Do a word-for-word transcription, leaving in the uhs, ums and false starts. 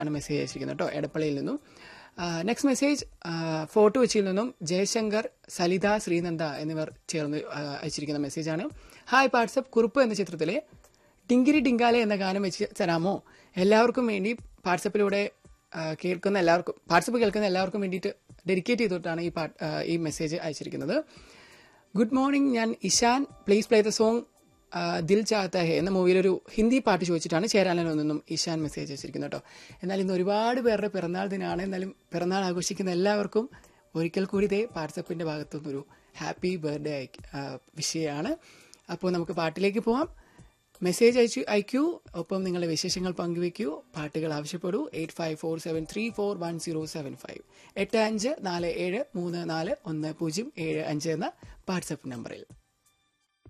ആണ് മെസ്സേജ് അയച്ചിരിക്കുന്നത് കേട്ടോ, എടപ്പള്ളിയിൽ നിന്നും. നെക്സ്റ്റ് മെസ്സേജ് ഫോർട്ട് കൊച്ചിയിൽ നിന്നും ജയശങ്കർ, സലിത, ശ്രീനന്ദ എന്നിവർ ചേർന്ന് അയച്ചിരിക്കുന്ന മെസ്സേജാണ്. ഹായ് വാട്സപ്പ്, കുറുപ്പ് എന്ന ചിത്രത്തിലെ ഡിങ്കിരി ഡിങ്കാലെ എന്ന ഗാനം വെച്ച് തരാമോ? എല്ലാവർക്കും വേണ്ടി വാട്സപ്പിലൂടെ കേൾക്കുന്ന എല്ലാവർക്കും വാട്സപ്പ് കേൾക്കുന്ന എല്ലാവർക്കും വേണ്ടിയിട്ട് ഡെഡിക്കേറ്റ് ചെയ്തിട്ടാണ് ഈ പാട്ട് ഈ മെസ്സേജ് അയച്ചിരിക്കുന്നത്. ഗുഡ് മോർണിംഗ്, ഞാൻ Ishan. Please play the song ദിൽ ചാഹത്ത ഹെ എന്ന മൂവിയിലൊരു ഹിന്ദി പാട്ട് ചോദിച്ചിട്ടാണ് ചേരാനിൽ നിന്നും ഇഷാൻ മെസ്സേജ് അയച്ചിരിക്കുന്നത് കേട്ടോ. എന്നാൽ ഇന്ന് ഒരുപാട് പേരുടെ പിറന്നാൾ ദിനമാണ്. എന്നാലും പിറന്നാൾ ആഘോഷിക്കുന്ന എല്ലാവർക്കും ഒരിക്കൽ കൂടി ഇതേ വാട്സപ്പിൻ്റെ ഭാഗത്തുനിന്നൊരു ഹാപ്പി ബർത്ത്ഡേ വിഷയമാണ്. അപ്പോൾ നമുക്ക് പാട്ടിലേക്ക് പോവാം. മെസ്സേജ് അയച്ചു അയക്കൂ, ഒപ്പം നിങ്ങളുടെ വിശേഷങ്ങൾ പങ്കുവയ്ക്കൂ, പാട്ടുകൾ ആവശ്യപ്പെടൂ. Eight five four seven three four one zero seven five എട്ട് അഞ്ച് നാല് ഏഴ് മൂന്ന് നാല് ഒന്ന് പൂജ്യം ഏഴ് അഞ്ച് എന്ന വാട്സപ്പ് നമ്പറിൽ.